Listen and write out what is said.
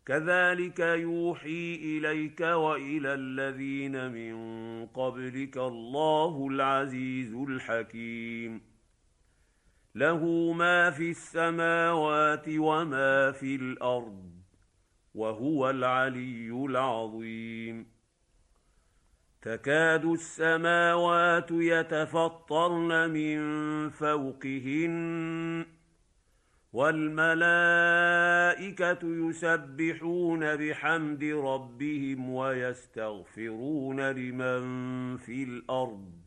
كذلك يوحي إليك وإلى الذين من قبلك الله العزيز الحكيم. له ما في السماوات وما في الأرض، وهو العلي العظيم. تكاد السماوات يتفطرن من فوقهن، والملائكة يسبحون بحمد ربهم ويستغفرون لمن في الأرض